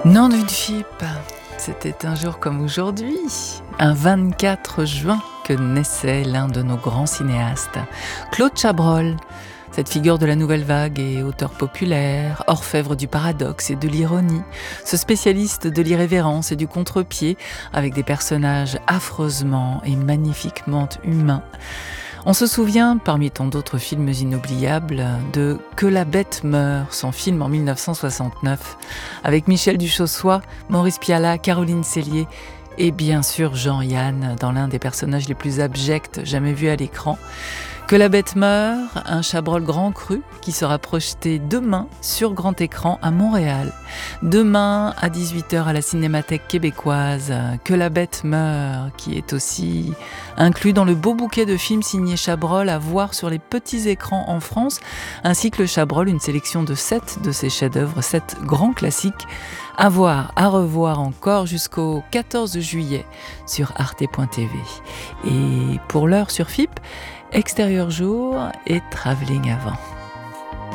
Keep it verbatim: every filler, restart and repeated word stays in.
Nom d'une fipe, c'était un jour comme aujourd'hui, un vingt-quatre juin, que naissait l'un de nos grands cinéastes, Claude Chabrol. Cette figure de la nouvelle vague et auteur populaire, orfèvre du paradoxe et de l'ironie, ce spécialiste de l'irrévérence et du contre-pied, avec des personnages affreusement et magnifiquement humains. On se souvient, parmi tant d'autres films inoubliables, de Que la bête meure, son film en mille neuf cent soixante-neuf, avec Michel Duchossois, Maurice Pialat, Caroline Cellier et bien sûr Jean-Yann dans l'un des personnages les plus abjects jamais vus à l'écran. Que la bête meure, un Chabrol grand cru qui sera projeté demain sur grand écran à Montréal. Demain à dix-huit heures à la Cinémathèque québécoise. Que la bête meure, qui est aussi inclus dans le beau bouquet de films signés Chabrol à voir sur les petits écrans en France, ainsi que le Chabrol, une sélection de sept de ses chefs-d'œuvre, sept grands classiques, à voir, à revoir encore jusqu'au quatorze juillet sur arte point t v. Et pour l'heure sur F I P, Extérieur jour et Travelling avant.